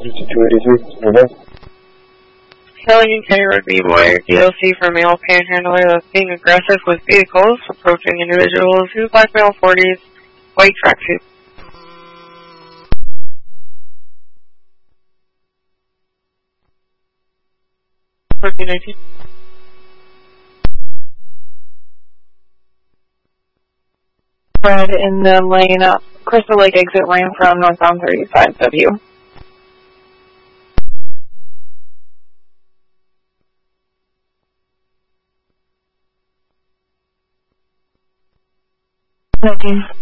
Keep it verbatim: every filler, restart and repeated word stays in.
two eighty-three, November. Killing K Road B-Boy, D L C for male panhandler that's being aggressive with vehicles, approaching individuals who black male forties, white tracksuit. fourteen nineteen. Red in the lane up. Crystal Lake exit ran from northbound thirty-five W. nineteen.